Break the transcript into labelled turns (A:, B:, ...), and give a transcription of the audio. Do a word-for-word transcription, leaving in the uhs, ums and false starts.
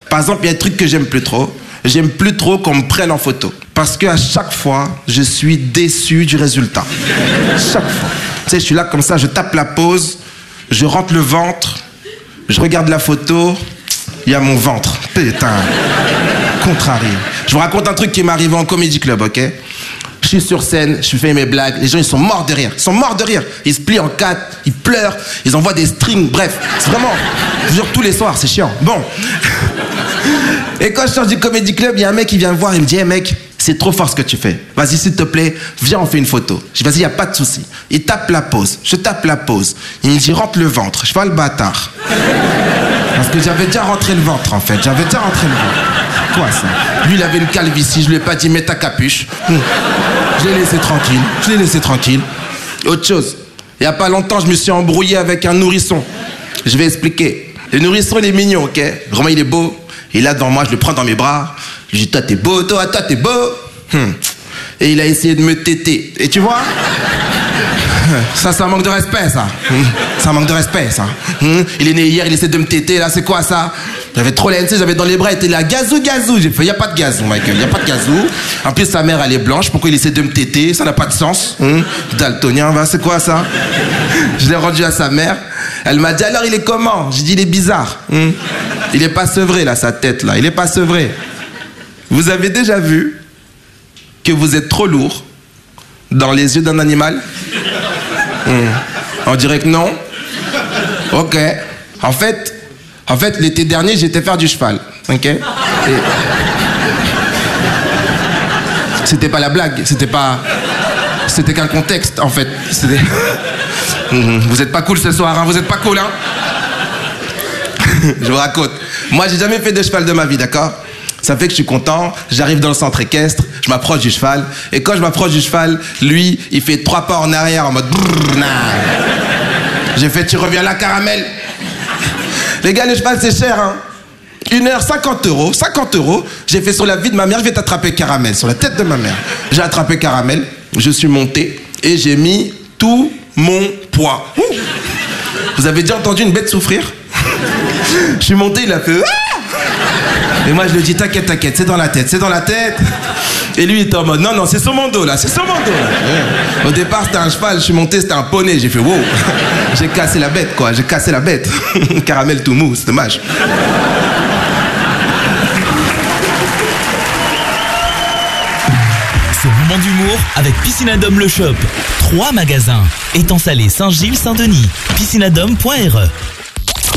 A: Par exemple, il y a un truc que j'aime plus trop. J'aime plus trop qu'on me prenne en photo. Parce qu'à chaque fois, je suis déçu du résultat. Chaque fois. Tu sais, je suis là comme ça, je tape la pose, je rentre le ventre, je regarde la photo, il y a mon ventre. Putain, contrarié. Je vous raconte un truc qui m'est arrivé en Comedy Club, ok? Je suis sur scène, je fais mes blagues, les gens ils sont morts de rire, ils sont morts de rire. Ils se plient en quatre, ils pleurent, ils envoient des strings, bref, c'est vraiment, je vous jure, tous les soirs, c'est chiant. Bon. Et quand je sors du Comedy Club, il y a un mec qui vient me voir, il me dit, hey mec, c'est trop fort ce que tu fais. Vas-y, s'il te plaît, viens, on fait une photo. Je dis, vas-y, il n'y a pas de souci. Il tape la pose, je tape la pose. Il me dit, rentre le ventre. Je fais le bâtard. Parce que j'avais déjà rentré le ventre, en fait. J'avais déjà rentré le ventre. Quoi, ça? Lui, il avait une calvitie. Je lui ai pas dit, mets ta capuche. Hum. Je l'ai laissé tranquille. Je l'ai laissé tranquille. Autre chose. Il n'y a pas longtemps, je me suis embrouillé avec un nourrisson. Je vais expliquer. Le nourrisson, il est mignon, ok? Vraiment, il est beau. Et là, devant moi, je le prends dans mes bras. Je lui dis, toi, t'es beau, toi, toi, t'es beau. Hum. Et il a essayé de me téter. Et tu vois? Ça, c'est un manque de respect, ça. Hum. C'est un manque de respect, ça. Hum. Il est né hier, il essaie de me téter. Là, c'est quoi, ça? J'avais trop la N C, j'avais dans les bras, il était là, gazou, gazou. J'ai fait, y a pas de gazou, Michael, y a pas de gazou. En plus, sa mère, elle est blanche. Pourquoi il essaie de me téter? Ça n'a pas de sens. Hum. Daltonien, va, c'est quoi, ça? Je l'ai rendu à sa mère. Elle m'a dit, alors, il est comment? J'ai dit, il est bizarre. Hum. Il est pas sevré, là, sa tête, là. Il est pas sevré. Vous avez déjà vu que vous êtes trop lourd dans les yeux d'un animal? Mmh. On dirait que non. Ok. En fait, en fait, l'été dernier, j'étais faire du cheval. Ok. Et... C'était pas la blague. C'était pas. C'était qu'un contexte, en fait. C'était... Mmh. Vous êtes pas cool ce soir, hein. Vous êtes pas cool, hein. Je vous raconte. Moi, j'ai jamais fait de cheval de ma vie, d'accord? Ça fait que je suis content, j'arrive dans le centre équestre, je m'approche du cheval, et quand je m'approche du cheval, lui, il fait trois pas en arrière en mode brrr, nah. J'ai fait, tu reviens là, caramel. Les gars, le cheval, c'est cher, hein. Une heure, cinquante euros, cinquante euros. J'ai fait sur la vie de ma mère, je vais t'attraper caramel, sur la tête de ma mère. J'ai attrapé caramel, je suis monté, et j'ai mis tout mon poids. Ouh. Vous avez déjà entendu une bête souffrir? Je suis monté, il a fait... Et moi je lui dis t'inquiète, t'inquiète, c'est dans la tête, c'est dans la tête. Et lui il était en mode non, non, c'est sur mon dos là, c'est sur mon dos là. Au départ c'était un cheval, je suis monté, c'était un poney, j'ai fait wow. J'ai cassé la bête quoi, j'ai cassé la bête. Caramel tout mou, c'est dommage.
B: Ce moment d'humour avec Piscinadome le Shop. Trois magasins. Étang Salé, Saint-Gilles, Saint-Denis. piscinadome point r e